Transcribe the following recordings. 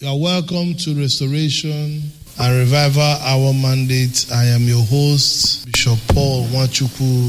You are welcome to Restoration and Revival Hour Mandate. I am your host, Bishop Paul Nwachukwu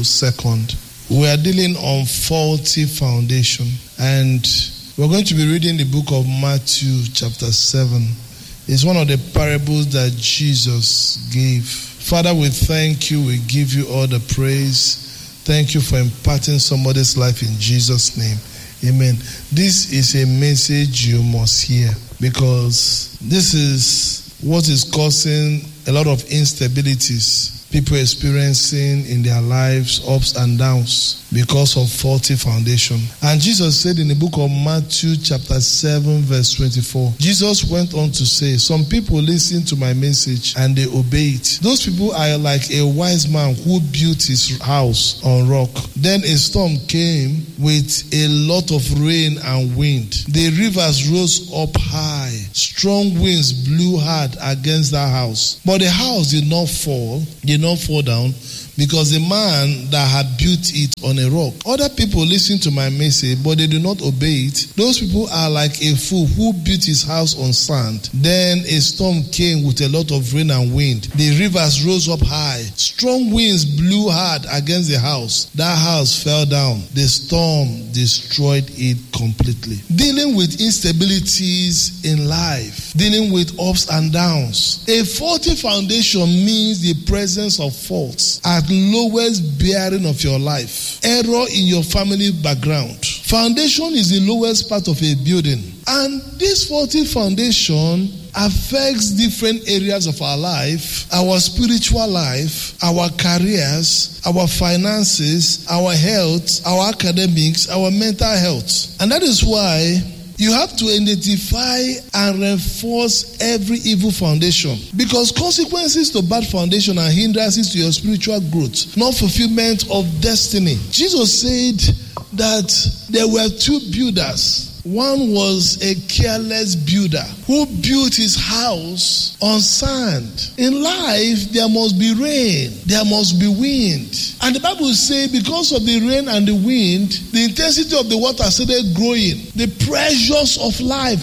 II. We are dealing on faulty foundation, and we're going to be reading the book of Matthew chapter 7. It's one of the parables that Jesus gave. Father, we thank you. We give you all the praise. Thank you for imparting somebody's life in Jesus' name. Amen. This is a message you must hear, because this is what is causing a lot of instabilities people experiencing in their lives, ups and downs, because of faulty foundation. And Jesus said in the book of Matthew chapter 7 verse 24, Jesus went on to say, some people listen to my message and they obey it. Those people are like a wise man who built his house on rock. Then a storm came with a lot of rain and wind. The rivers rose up high. Strong winds blew hard against that house. But the house did not fall down, because the man that had built it on a rock. Other people listen to my message, but they do not obey it. Those people are like a fool who built his house on sand. Then a storm came with a lot of rain and wind. The rivers rose up high. Strong winds blew hard against the house. That house fell down. The storm destroyed it completely. Dealing with instabilities in life, dealing with ups and downs. A faulty foundation means the presence of faults at lowest bearing of your life. Error in your family background. Foundation is the lowest part of a building. And this faulty foundation affects different areas of our life, our spiritual life, our careers, our finances, our health, our academics, our mental health. And that is why you have to identify and reinforce every evil foundation, because consequences to bad foundation are hindrances to your spiritual growth, not fulfillment of destiny. Jesus said that there were two builders. One was a careless builder who built his house on sand. In life, there must be rain, there must be wind. And the Bible says because of the rain and the wind, the intensity of the water started growing. The pressures of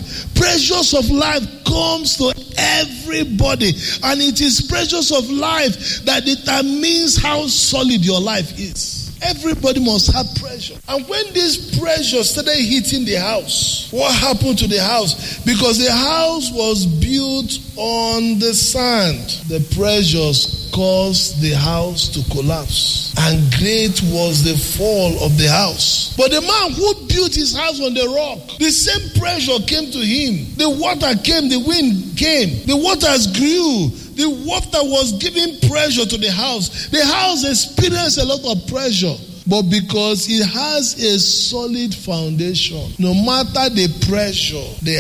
life comes to everybody. And it is pressures of life that determines how solid your life is. Everybody must have pressure. And when this pressure started hitting the house, what happened to the house? Because the house was built on the sand. The pressures caused the house to collapse. And great was the fall of the house. But the man who built his house on the rock, the same pressure came to him. The water came, the wind came, the waters grew. The water was giving pressure to the house. The house experienced a lot of pressure. But because it has a solid foundation, no matter the pressure, the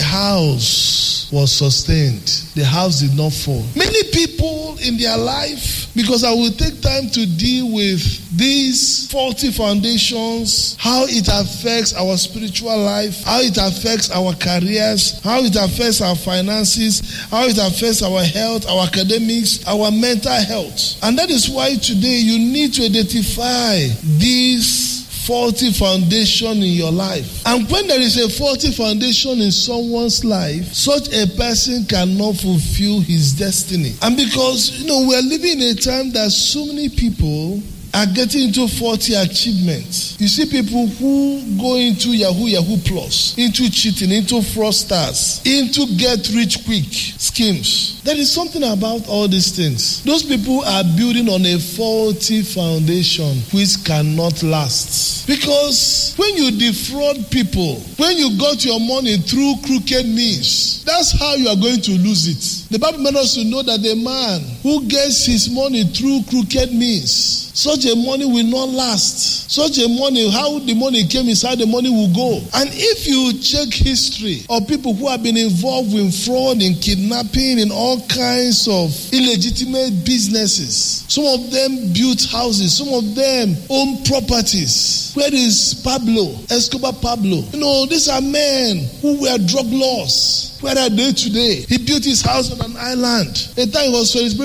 house was sustained. The house did not fall. Many people in their life, because I will take time to deal with these faulty foundations, how it affects our spiritual life, how it affects our careers, how it affects our finances, how it affects our health, our academics, our mental health. And that is why today you need to identify these faulty foundation in your life. And when there is a faulty foundation in someone's life, such a person cannot fulfill his destiny. And because, we are living in a time that so many people are getting into faulty achievements. You see people who go into Yahoo Plus, into cheating, into fraudsters, into get rich quick schemes. There is something about all these things. Those people are building on a faulty foundation which cannot last. Because when you defraud people, when you got your money through crooked means, that's how you are going to lose it. The Bible made us to know that the man who gets his money through crooked means, such a money will not last. Such a money, how the money came is how the money will go. And if you check history of people who have been involved in fraud, in kidnapping, in all kinds of illegitimate businesses, some of them built houses, some of them own properties. Where is Pablo? Escobar Pablo. These are men who were drug lords. Where are they today? He built his house on an island. The time he was celebrating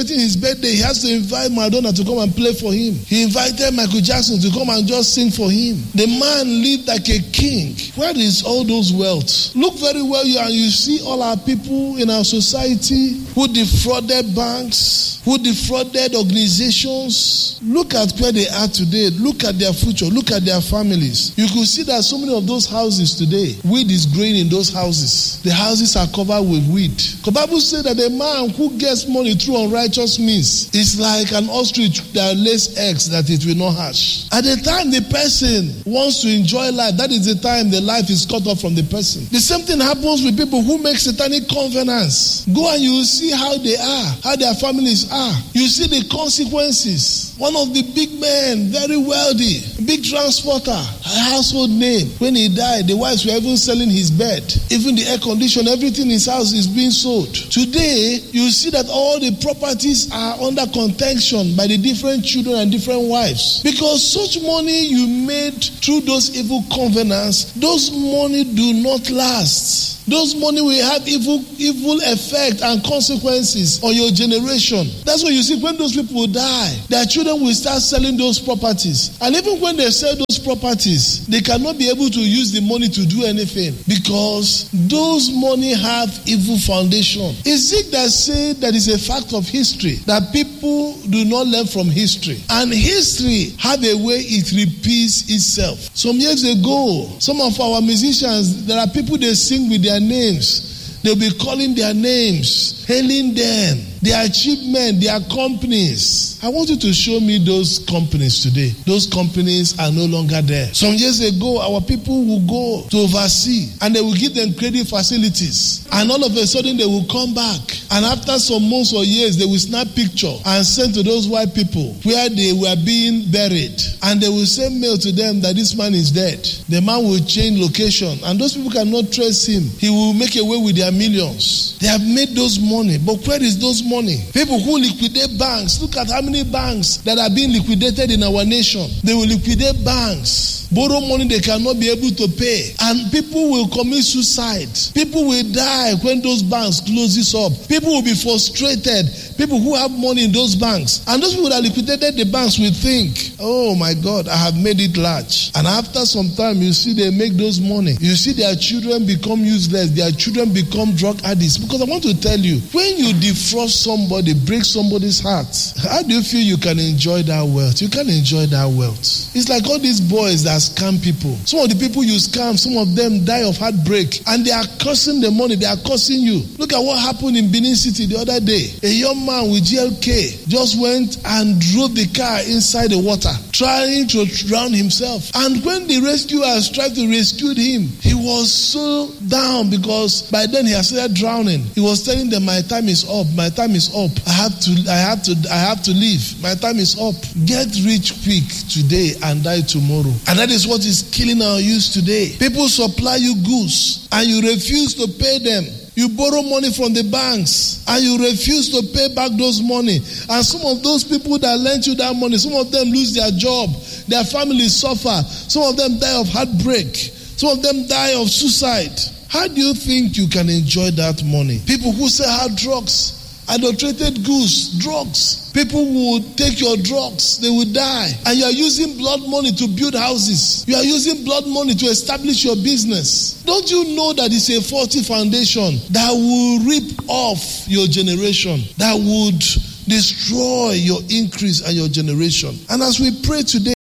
celebrating his birthday, he has to invite Madonna to come and play for him. He invited Michael Jackson to come and just sing for him. The man lived like a king. Where is all those wealth? Look very well and you see all our people in our society who defrauded banks, who defrauded organizations. Look at where they are today. Look at their future. Look at their families. You could see that so many of those houses today, weed is growing in those houses. The houses are covered with weed. The Bible says that a man who gets money through unrighteous means is like an ostrich that lays eggs that it will not hatch. At the time the person wants to enjoy life, that is the time the life is cut off from the person. The same thing happens with people who make satanic covenants. Go and you will see how they are, how their families are. You see the consequences. One of the big men, very wealthy, big transporter, a household name. When he died, the wives were even selling his bed. Even the air conditioner, everything in his house is being sold. Today, you see that all the properties are under contention by the different children and different wives. Because such money you made through those evil covenants, those money do not last. Those money will have evil effect and consequences on your generation. That's why you see when those people die, their children will start selling those properties. And even when they sell those properties, they cannot be able to use the money to do anything because those money have evil foundation. Ezekiel that said that is a fact of history, that people do not learn from history. And history have a way it repeats itself. Some years ago, some of our musicians, there are people they sing with their names. They'll be calling their names, hailing them, their achievement, their companies. I want you to show me those companies today. Those companies are no longer there. Some years ago, our people will go to oversee and they will give them credit facilities. And all of a sudden, they will come back. And after some months or years, they will snap picture and send to those white people where they were being buried. And they will send mail to them that this man is dead. The man will change location. And those people cannot trace him. He will make away with their millions. They have made those money. But where is those money? People who liquidate banks. Look at how many banks that are being liquidated in our nation. They will liquidate banks, borrow money they cannot be able to pay, and people will commit suicide. People will die when those banks closes up. People will be frustrated. People who have money in those banks, and those people that liquidated the banks will think, oh my God, I have made it large. And after some time, you see they make those money. You see their children become useless. Their children become drug addicts. Because I want to tell you, when you defraud somebody, break somebody's heart, how do you feel you can enjoy that wealth? You can't enjoy that wealth. It's like all these boys that scam people. Some of the people you scam, some of them die of heartbreak, and they are cursing the money. They are cursing you. Look at what happened in Benin City the other day. A young man with GLK just went and drove the car inside the water, trying to drown himself. And when the rescuers tried to rescue him, he was so down because by then he had started drowning. He was telling them, my time is up. My time is up. I have to leave. My time is up. Get rich quick today and die tomorrow. And that is what is killing our youth today. People supply you goods and you refuse to pay them. You borrow money from the banks and you refuse to pay back those money. And some of those people that lent you that money, some of them lose their job. Their families suffer. Some of them die of heartbreak. Some of them die of suicide. How do you think you can enjoy that money? People who sell hard drugs, adulterated goods, drugs. People will take your drugs, they will die. And you are using blood money to build houses. You are using blood money to establish your business. Don't you know that it's a faulty foundation that will rip off your generation, that would destroy your increase and your generation? And as we pray today,